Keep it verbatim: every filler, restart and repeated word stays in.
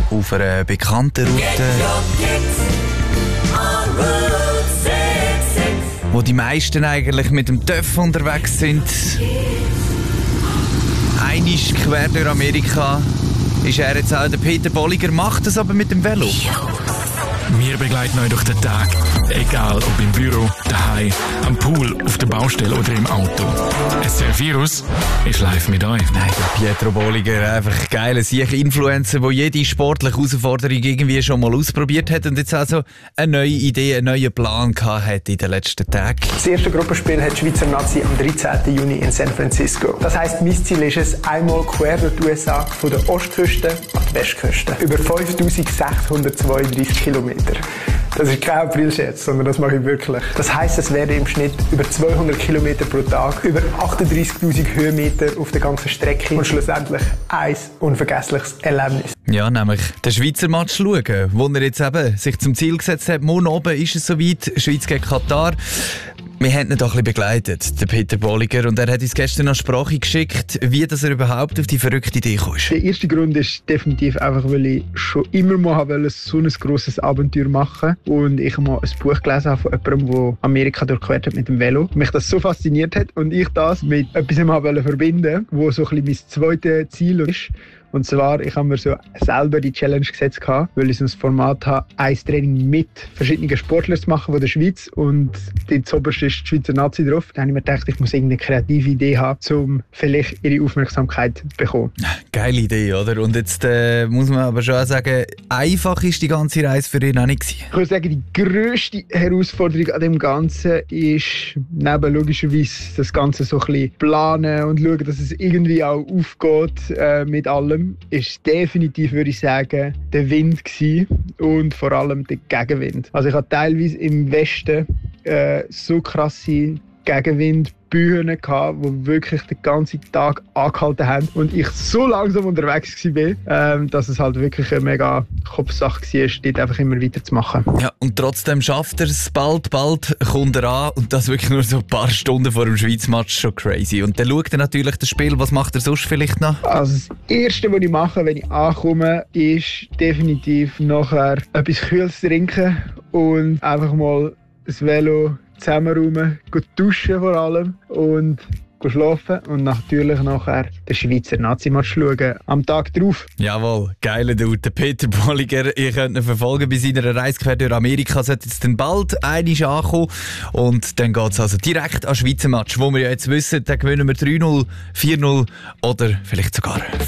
auf einer bekannten Route, wo die meisten eigentlich mit dem Töff unterwegs sind. Einisch quer durch Amerika ist er jetzt auch. Der Peter Bolliger macht das aber mit dem Velo. Wir begleiten euch durch den Tag, egal ob im Büro, daheim, am Pool, auf der Baustelle oder im Auto. S R Virus ist live mit euch. Nein, der Pietro Bolliger, einfach geiler Sieg-Influencer, der jede sportliche Herausforderung irgendwie schon mal ausprobiert hat und jetzt also eine neue Idee, einen neuen Plan gehabt hat in den letzten Tagen. Das erste Gruppenspiel hat die Schweizer Nazi am dreizehnten Juni in San Francisco. Das heisst, mein Ziel ist es, einmal quer durch die U S A von der Ostküste an die Westküste. Über fünftausendsechshundertzweiunddreißig Kilometer. Das ist kein Aprilscherz, sondern das mache ich wirklich. Das heisst, es werden im Schnitt über zweihundert Kilometer pro Tag, über achtunddreißigtausend Höhenmeter auf der ganzen Strecke und schlussendlich ein unvergessliches Erlebnis. Ja, nämlich den Schweizer Match schauen, wo er jetzt eben sich zum Ziel gesetzt hat. Morgen oben ist es soweit, Schweiz gegen Katar. Wir haben ihn doch ein bisschen begleitet, der Peter Bolliger, und er hat uns gestern noch Sprache geschickt, wie dass er überhaupt auf die verrückte Idee kam. Der erste Grund ist definitiv einfach, weil ich schon immer mal wollte, so ein grosses Abenteuer machen und ich mal ein Buch gelesen habe von jemandem, der Amerika durchquert hat mit dem Velo. Mich das so fasziniert hat und ich das mit etwas wollte verbinden, wo so ein bisschen mein zweites Ziel ist. Und zwar, ich habe mir so selber die Challenge gesetzt, weil ich so ein Format habe, ein Training mit verschiedenen Sportlern zu machen von der Schweiz. Und dort zuoberst ist die Schweizer Nazi drauf. Dann habe ich mir gedacht, ich muss irgendeine kreative Idee haben, um vielleicht ihre Aufmerksamkeit zu bekommen. Geile Idee, oder? Und jetzt äh, muss man aber schon sagen, einfach ist die ganze Reise für ihn auch nicht gewesen. Ich würde sagen, die grösste Herausforderung an dem Ganzen ist, neben logischerweise das Ganze so ein bisschen planen und schauen, dass es irgendwie auch aufgeht äh, mit allem, ist definitiv, würde ich sagen, der Wind gewesen und vor allem der Gegenwind. Also ich hatte teilweise im Westen äh, so krasse Gegenwindböen gehabt, die wirklich den ganzen Tag angehalten haben und ich so langsam unterwegs war, ähm, dass es halt wirklich eine mega Kopfsache war, dort einfach immer weiterzumachen. Ja, und trotzdem schafft er es bald, bald kommt er an und das wirklich nur so ein paar Stunden vor dem Schweiz-Match, schon crazy. Und dann schaut er natürlich das Spiel, was macht er sonst vielleicht noch? Also das Erste, was ich mache, wenn ich ankomme, ist definitiv nachher etwas Kühles trinken und einfach mal das Velo zusammenräumen, duschen vor allem und schlafen und natürlich nachher den Schweizer Nazi-Match schauen am Tag drauf. Jawohl, geiler Dude, der Peter Bolliger. Ihr könnt ihn verfolgen bei seiner Reise quer durch Amerika. Sollte jetzt dann bald einmal ankommen und dann geht es also direkt an den Schweizer Match, wo wir ja jetzt wissen, dann gewinnen wir drei null, vier null oder vielleicht sogar